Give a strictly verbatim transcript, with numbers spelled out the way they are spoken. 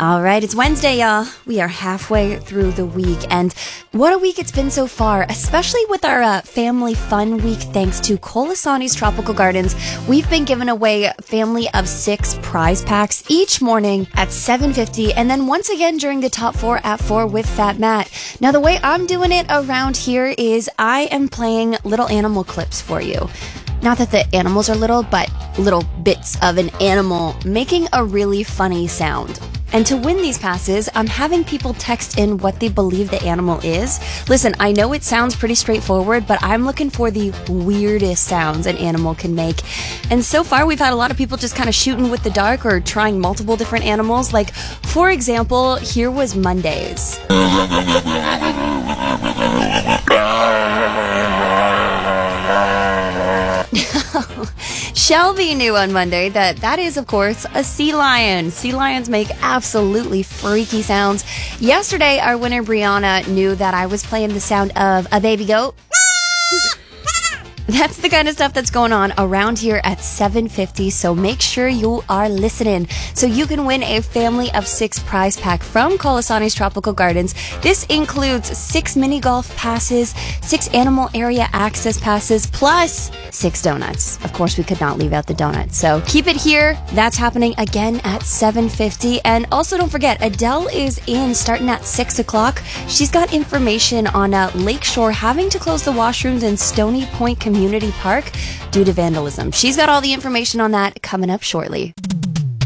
All right, it's Wednesday, y'all. We are halfway through the week, and what a week it's been so far, especially with our uh, family fun week thanks to Colasani's Tropical Gardens. We've been giving away a family of six prize packs each morning at seven fifty, and then once again during the top four at four with Fat Matt. Now, the way I'm doing it around here is I am playing little animal clips for you. Not that the animals are little, but little bits of an animal making a really funny sound. And to win these passes, I'm having people text in what they believe the animal is. Listen, I know it sounds pretty straightforward, but I'm looking for the weirdest sounds an animal can make. And so far, we've had a lot of people just kind of shooting with the dark or trying multiple different animals. Like, for example, here was Monday's. Shelby knew on Monday that that is, of course, a sea lion. Sea lions make absolutely freaky sounds. Yesterday, our winner, Brianna, knew that I was playing the sound of a baby goat. That's the kind of stuff that's going on around here at seven fifty, so make sure you are listening so you can win a family of six prize pack from Colasani's Tropical Gardens. This includes six mini golf passes, six animal area access passes, plus six donuts. Of course, we could not leave out the donuts, so keep it here. That's happening again at seven fifty. And also don't forget, Adele is in starting at six o'clock. She's got information on uh, Lakeshore having to close the washrooms in Stony Point Community Park due to vandalism. She's got all the information on that coming up shortly.